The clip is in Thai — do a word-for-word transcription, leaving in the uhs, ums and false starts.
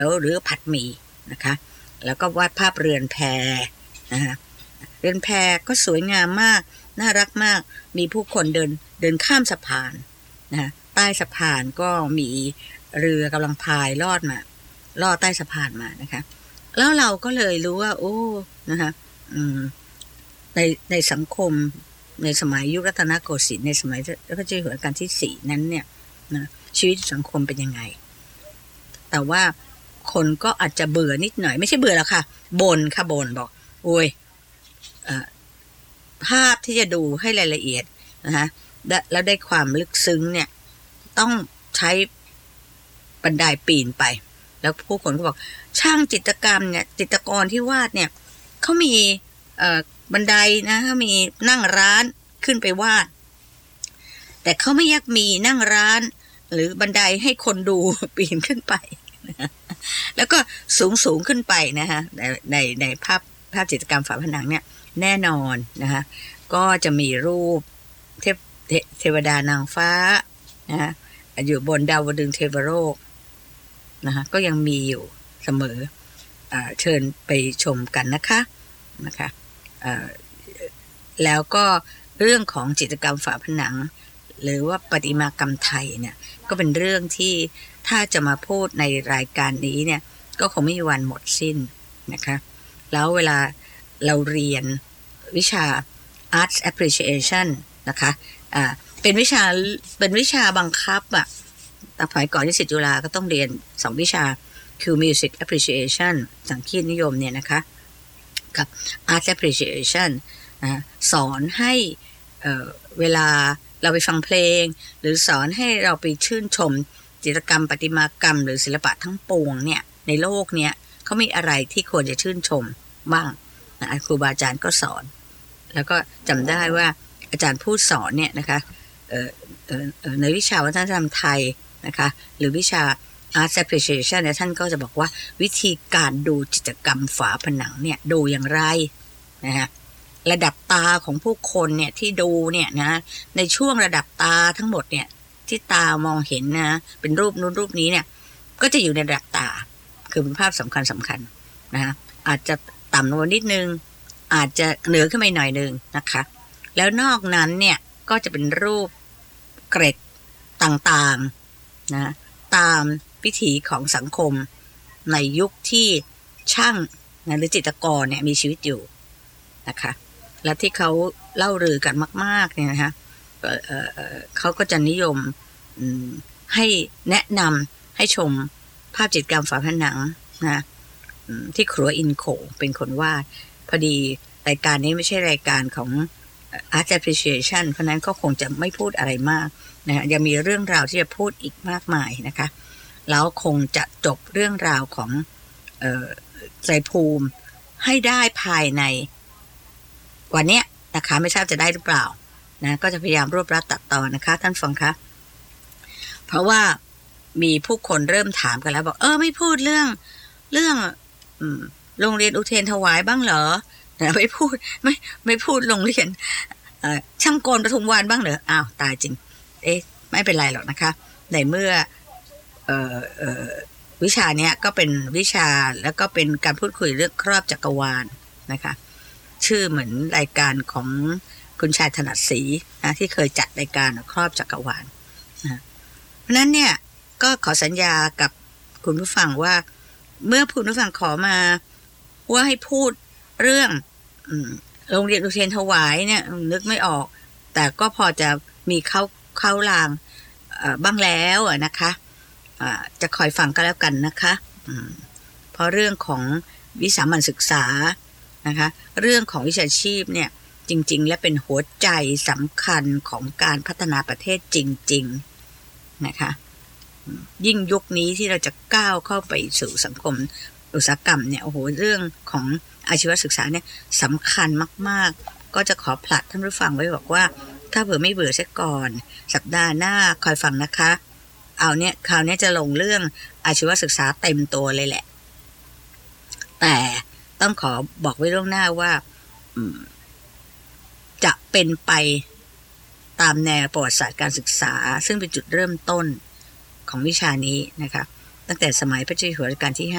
หรือผัดหมี่นะคะแล้วก็วาดภาพเรือนแพนะคะเรือนแพก็สวยงามมากน่ารักมากมีผู้คนเดินเดินข้ามสะพานนะใต้สะพานก็มีเรือกำลังพายลอดมาลอดใต้สะพานมานะคะแล้วเราก็เลยรู้ว่าโอ้นะคะอืมในในสังคมในสมัยยุครัตนโกสินทร์ในสมัยพระเจ้าอยู่หัวรัชกาลที่สี่นั้นเนี่ยนะชีวิตสังคมเป็นยังไงแต่ว่าคนก็อาจจะเบื่อนิดหน่อยไม่ใช่เบื่อหรอกค่ะบ่นค่ะบ่นบอกโอ้ยภาพที่จะดูให้รายละเอียดนะคะแล้วได้ความลึกซึ้งเนี่ยต้องใช้บันไดปีนไปแล้วผู้คนก็บอกช่างจิตรกรรมเนี่ยจิตรกรที่วาดเนี่ยเขามีบันไดนะเขามีนั่งร้านขึ้นไปวาดแต่เขาไม่อยากมีนั่งร้านหรือบันไดให้คนดูปีนขึ้นไปนะแล้วก็สูงสูงขึ้นไปนะคะในในในภาพภาพจิตรกรรมฝาผนังเนี่ยแน่นอนนะคะก็จะมีรูปเทพเทวดานางฟ้านะอยู่บนดาวดึงเทวโลกนะคะก็ยังมีอยู่เสมอเอ่อเชิญไปชมกันนะคะนะคะเอ่อแล้วก็เรื่องของจิตรกรรมฝาผนังหรือว่าประติมากรรมไทยเนี่ยก็เป็นเรื่องที่ถ้าจะมาพูดในรายการนี้เนี่ยก็คงไม่มีวันหมดสิ้นนะคะแล้วเวลาเราเรียนวิชา Arts Appreciation นะคะอ่าเป็นวิชาเป็นวิชาบังคับอะแต่สมัยก่อนนิสิตจุฬาก็ต้องเรียนสองวิชาคือ Music Appreciation สังคีตนิยมเนี่ยนะคะกับ Arts Appreciation นะสอนให้เอ่อเวลาเราไปฟังเพลงหรือสอนให้เราไปชื่นชมจิตรกรรมประติมากรรมหรือศิลปะทั้งปวงเนี่ยในโลกเนี้ยเขามีอะไรที่ควรจะชื่นชมบ้างนะครูบาอาจารย์ก็สอนแล้วก็จำได้ว่าอาจารย์ผู้สอนเนี่ยนะคะเอ่อเอ่อในวิชาวัฒนธรรมไทยนะคะหรือวิชา Art Appreciation เนี่ยท่านก็จะบอกว่าวิธีการดูจิตรกรรมฝาผนังเนี่ยดูอย่างไรนะคะระดับตาของผู้คนเนี่ยที่ดูเนี่ยนะในช่วงระดับตาทั้งหมดเนี่ยที่ตามองเห็นนะเป็นรูปนู้นรูปนี้เนี่ยก็จะอยู่ในระดับตาคือเป็นภาพสำคัญสำคัญนะอาจจะต่ำลงนิดนึงอาจจะเหนือขึ้นไปหน่อยนึงนะคะแล้วนอกนั้นเนี่ยก็จะเป็นรูปเกร็ดต่างๆนะตามวิถีของสังคมในยุคที่ช่างนะหรือจิตรกรเนี่ยมีชีวิตอยู่นะคะและที่เขาเล่าลือกันมากๆเนี่ยนะคะเอ่อเอ่อเขาก็จะนิยมให้แนะนำให้ชมภาพจิตรกรรมฝาผนังนะที่ครัวอินโขเป็นคนวาดพอดีรายการนี้ไม่ใช่รายการของ Art Appreciation เพราะนั้นก็คงจะไม่พูดอะไรมากนะยังมีเรื่องราวที่จะพูดอีกมากมายนะคะแล้วคงจะจบเรื่องราวของเอ่อไตรภูมิให้ได้ภายในวันนี้นะคะไม่ทราบจะได้หรือเปล่านะก็จะพยายามรวบรัดตัดตอนนะคะท่านฟังคะเพราะว่ามีผู้คนเริ่มถามกันแล้วบอกเออไม่พูดเรื่องเรื่องอืมโรงเรียนอุเทรนถวายบ้างเหรอนะไม่พูดไม่ไม่พูดโรงเรียนเอ่อช่างกลปทุมวานบ้างเหรออ้าวตายจริงเอ๊ะไม่เป็นไรหรอกนะคะในเมื่อเอ่อเอ่อวิชาเนี้ยก็เป็นวิชาแล้วก็เป็นการพูดคุยเรื่องครอบจักรวาลนะคะชื่อเหมือนรายการของคุณชายถนัดศรีนะที่เคยจัดรายการครอบจักรวาลนะเพราะนั้นเนี่ยก็ขอสัญญากับคุณผู้ฟังว่าเมื่อคุณผู้ฟังขอมาว่าให้พูดเรื่องโรงเรียนอุเทรนถวายเนี่ยนึกไม่ออกแต่ก็พอจะมีเข้าเข้าลางบ้างแล้วนะคะจะคอยฟังก็แล้วกันนะคะเพราะเรื่องของวิสามัญศึกษานะคะเรื่องของวิชาชีพเนี่ยจริงๆและเป็นหัวใจสำคัญของการพัฒนาประเทศจริงๆนะคะยิ่งยุคนี้ที่เราจะก้าวเข้าไปสู่สังคมอุตสาหกรรมเนี่ยโอ้โหเรื่องของอาชีวศึกษาเนี่ยสำคัญมากๆก็จะขอผลัดท่านผู้ฟังไว้บอกว่าถ้าเผื่อไม่เบื่อเสียก่อนสัปดาห์หน้าคอยฟังนะคะเอาเนี่ยคราวนี้จะลงเรื่องอาชีวศึกษาเต็มตัวเลยแหละแต่ต้องขอบอกไว้ล่วงหน้าว่าจะเป็นไปตามแนวประวัติศาสตร์การศึกษาซึ่งเป็นจุดเริ่มต้นของวิชานี้นะคะตั้งแต่สมัยพระเจ้าอยู่หัวรัชกาลที่ห้า